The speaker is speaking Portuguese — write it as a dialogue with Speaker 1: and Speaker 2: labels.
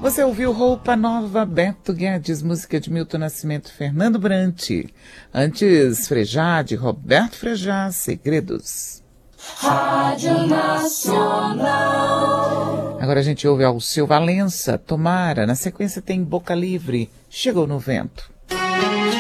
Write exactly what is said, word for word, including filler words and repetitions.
Speaker 1: Você ouviu Roupa Nova, Beto Guedes, música de Milton Nascimento, Fernando Brant. Antes, Frejá, de Roberto Frejá, Segredos.
Speaker 2: Rádio Nacional.
Speaker 1: Agora a gente ouve Alceu Valença, Tomara. Na sequência tem Boca Livre, Chegou no Vento.